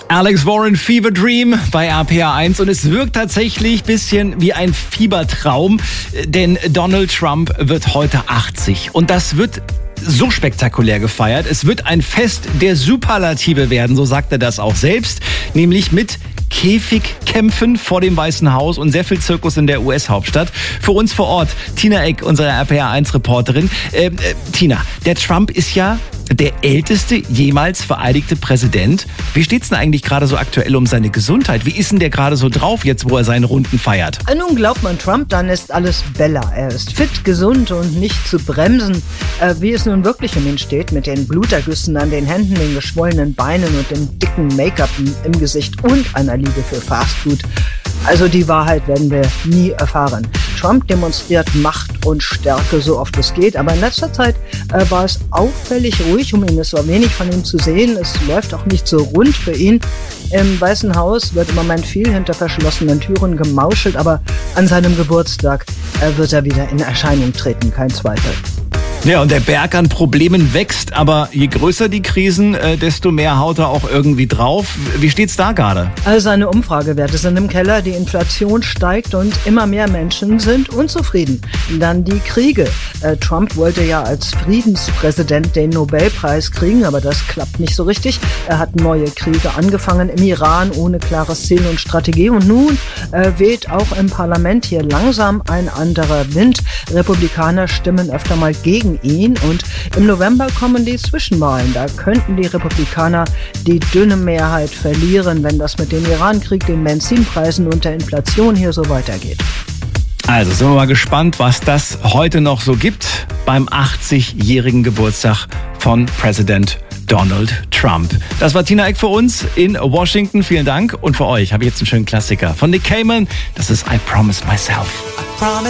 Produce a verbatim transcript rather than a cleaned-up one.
Alex Warren, Fever Dream bei R P R eins, und es wirkt tatsächlich ein bisschen wie ein Fiebertraum, denn Donald Trump wird heute achtzig und das wird so spektakulär gefeiert. Es wird ein Fest der Superlative werden, so sagt er das auch selbst, nämlich mit Käfigkämpfen vor dem Weißen Haus und sehr viel Zirkus in der U S-Hauptstadt. Für uns vor Ort Tina Eck, unsere R P R eins Reporterin. Äh, äh, Tina, der Trump ist ja der älteste jemals vereidigte Präsident. Wie steht's denn eigentlich gerade so aktuell um seine Gesundheit? Wie ist denn der gerade so drauf jetzt, wo er seine Runden feiert? Nun glaubt man Trump, dann ist alles Bella. Er ist fit, gesund und nicht zu bremsen. Äh, wie es nun wirklich um ihn steht, mit den Blutergüssen an den Händen, den geschwollenen Beinen und dem dicken Make-up im Gesicht und einer Liebe für Fastfood. Also die Wahrheit werden wir nie erfahren. Trump demonstriert Macht und Stärke so oft es geht, aber in letzter Zeit äh, war es auffällig ruhig um ihn. Es war wenig von ihm zu sehen, es läuft auch nicht so rund für ihn. Im Weißen Haus wird im Moment viel hinter verschlossenen Türen gemauschelt, aber an seinem Geburtstag äh, wird er wieder in Erscheinung treten, kein Zweifel. Ja, und der Berg an Problemen wächst, aber je größer die Krisen, äh, desto mehr haut er auch irgendwie drauf. Wie steht's da gerade? All seine Umfragewerte sind im Keller, die Inflation steigt und immer mehr Menschen sind unzufrieden. Dann die Kriege. Äh, Trump wollte ja als Friedenspräsident den Nobelpreis kriegen, aber das klappt nicht so richtig. Er hat neue Kriege angefangen im Iran ohne klares Ziel und Strategie, und nun äh, weht auch im Parlament hier langsam ein anderer Wind. Republikaner stimmen öfter mal gegen ihn, und im November kommen die Zwischenwahlen. Da könnten die Republikaner die dünne Mehrheit verlieren, wenn das mit dem Irankrieg, den Benzinpreisen und der Inflation hier so weitergeht. Also sind wir mal gespannt, was das heute noch so gibt beim achtzigjährigen Geburtstag von Präsident Donald Trump. Das war Tina Eck für uns in Washington. Vielen Dank. Und für euch habe ich jetzt einen schönen Klassiker von Nick Cayman. Das ist I Promise Myself.